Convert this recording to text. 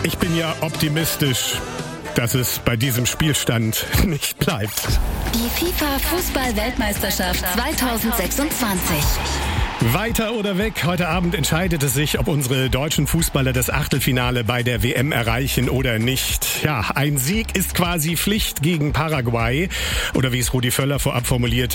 Ich bin ja optimistisch, dass es bei diesem Spielstand nicht bleibt. Die FIFA-Fußball-Weltmeisterschaft 2026. Weiter oder weg? Heute Abend entscheidet es sich, ob unsere deutschen Fußballer das Achtelfinale bei der WM erreichen oder nicht. Ja, ein Sieg ist quasi Pflicht gegen Paraguay. Oder wie es Rudi Völler vorab formulierte,